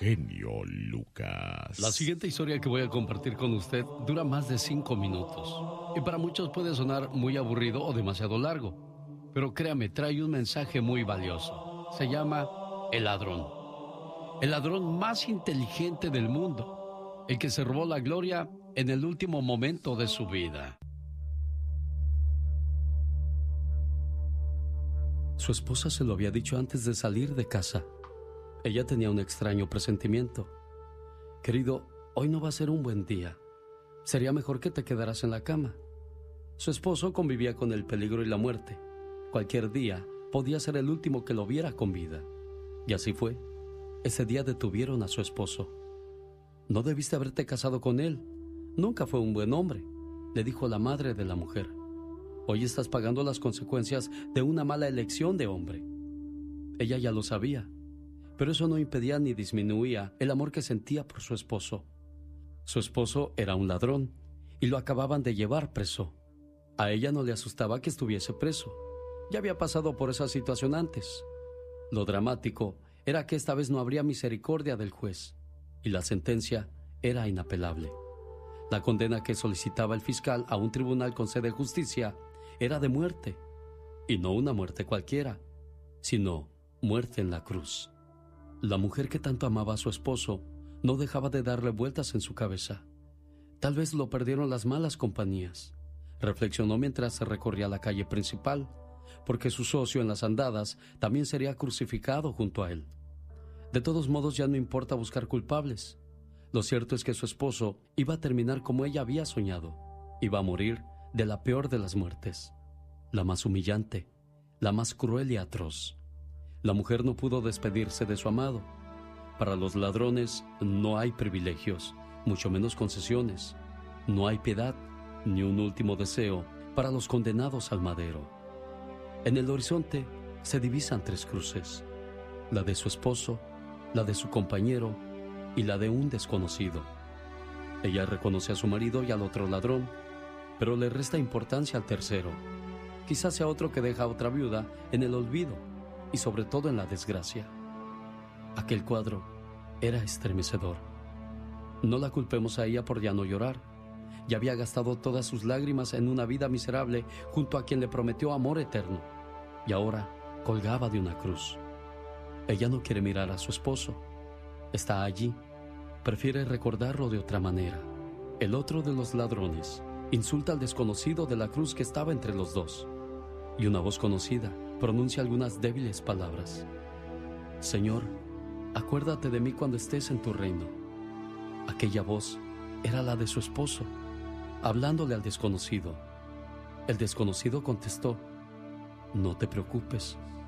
genio Lucas. La siguiente historia que voy a compartir con usted dura más de 5 minutos. Y para muchos puede sonar muy aburrido o demasiado largo. Pero créame, trae un mensaje muy valioso. Se llama El Ladrón. El ladrón más inteligente del mundo. El que se robó la gloria en el último momento de su vida. Su esposa se lo había dicho antes de salir de casa. Ella tenía un extraño presentimiento. Querido, hoy no va a ser un buen día. Sería mejor que te quedaras en la cama. Su esposo convivía con el peligro y la muerte. Cualquier día podía ser el último que lo viera con vida. Y así fue. Ese día detuvieron a su esposo. No debiste haberte casado con él. Nunca fue un buen hombre, le dijo la madre de la mujer. Hoy estás pagando las consecuencias de una mala elección de hombre. Ella ya lo sabía, pero eso no impedía ni disminuía el amor que sentía por su esposo. Su esposo era un ladrón y lo acababan de llevar preso. A ella no le asustaba que estuviese preso. Ya había pasado por esa situación antes. Lo dramático era que esta vez no habría misericordia del juez y la sentencia era inapelable. La condena que solicitaba el fiscal a un tribunal con sede de justicia era de muerte, y no una muerte cualquiera, sino muerte en la cruz. La mujer que tanto amaba a su esposo no dejaba de darle vueltas en su cabeza. Tal vez lo perdieron las malas compañías, reflexionó mientras se recorría la calle principal, porque su socio en las andadas también sería crucificado junto a él. De todos modos, ya no importa buscar culpables. Lo cierto es que su esposo iba a terminar como ella había soñado. Iba a morir de la peor de las muertes, la más humillante, la más cruel y atroz. La mujer no pudo despedirse de su amado. Para los ladrones no hay privilegios, mucho menos concesiones. No hay piedad, ni un último deseo para los condenados al madero. En el horizonte se divisan 3 cruces, la de su esposo, la de su compañero y la de un desconocido. Ella reconoce a su marido y al otro ladrón, pero le resta importancia al tercero. Quizás sea otro que deja a otra viuda en el olvido y sobre todo en la desgracia. Aquel cuadro era estremecedor. No la culpemos a ella por ya no llorar. Ya había gastado todas sus lágrimas en una vida miserable junto a quien le prometió amor eterno, y ahora colgaba de una cruz. Ella no quiere mirar a su esposo. Está allí. Prefiere recordarlo de otra manera. El otro de los ladrones insulta al desconocido de la cruz que estaba entre los dos, y una voz conocida pronuncia algunas débiles palabras. Señor, acuérdate de mí cuando estés en tu reino. Aquella voz era la de su esposo, hablándole al desconocido. El desconocido contestó: no te preocupes,